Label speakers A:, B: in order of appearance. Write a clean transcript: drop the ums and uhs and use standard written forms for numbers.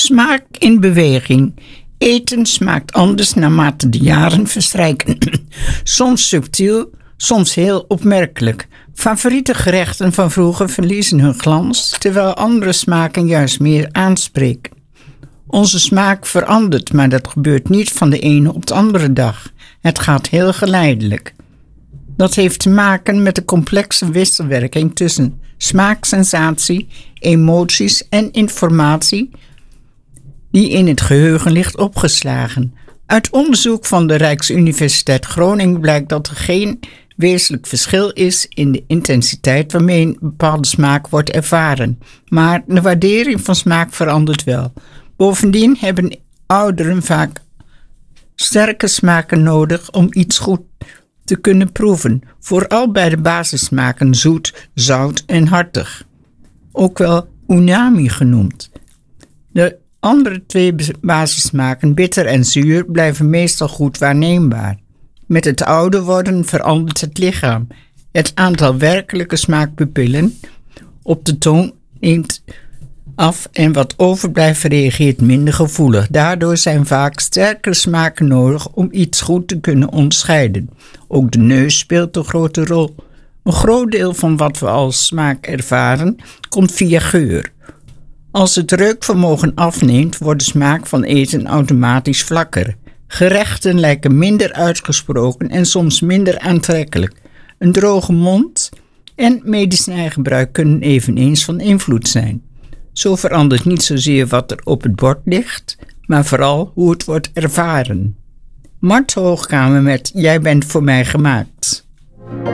A: Smaak in beweging. Eten smaakt anders naarmate de jaren verstrijken. Soms subtiel, soms heel opmerkelijk. Favoriete gerechten van vroeger verliezen hun glans, terwijl andere smaken juist meer aanspreken. Onze smaak verandert, maar dat gebeurt niet van de ene op de andere dag. Het gaat heel geleidelijk. Dat heeft te maken met de complexe wisselwerking tussen smaak, sensatie, emoties en informatie die in het geheugen ligt opgeslagen. Uit onderzoek van de Rijksuniversiteit Groningen blijkt dat er geen wezenlijk verschil is in de intensiteit waarmee een bepaalde smaak wordt ervaren. Maar de waardering van smaak verandert wel. Bovendien hebben ouderen vaak sterke smaken nodig om iets goed te kunnen proeven. Vooral bij de basissmaken zoet, zout en hartig. Ook wel umami genoemd. De andere twee basissmaken, bitter en zuur, blijven meestal goed waarneembaar. Met het ouder worden verandert het lichaam. Het aantal werkelijke smaakpupillen op de tong neemt af en wat overblijft reageert minder gevoelig. Daardoor zijn vaak sterkere smaken nodig om iets goed te kunnen onderscheiden. Ook de neus speelt een grote rol. Een groot deel van wat we als smaak ervaren komt via geur. Als het reukvermogen afneemt, wordt de smaak van eten automatisch vlakker. Gerechten lijken minder uitgesproken en soms minder aantrekkelijk. Een droge mond en medicijngebruik kunnen eveneens van invloed zijn. Zo verandert niet zozeer wat er op het bord ligt, maar vooral hoe het wordt ervaren. Mart Hoogkamer met Jij bent voor mij gemaakt.